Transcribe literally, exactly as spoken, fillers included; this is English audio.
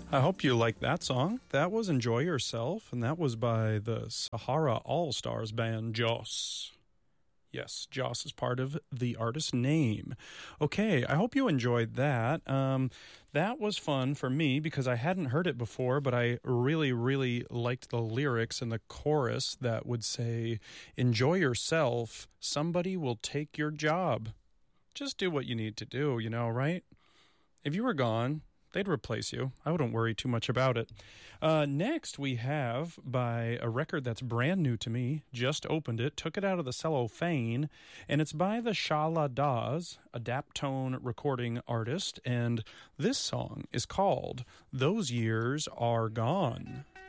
I hope you like that song. That was Enjoy Yourself, and that was by the Sahara All-Stars band Joss. Yes, Joss is part of the artist's name. Okay, I hope you enjoyed that. Um, that was fun for me because I hadn't heard it before, but I really, really liked the lyrics and the chorus that would say, enjoy yourself, somebody will take your job. Just do what you need to do, you know, right? If you were gone, they'd replace you. I wouldn't worry too much about it. Uh, next, we have by a record that's brand new to me, just opened it, took it out of the cellophane, and it's by the Shala Das, a Daptone recording artist, and this song is called Those Years Are Gone.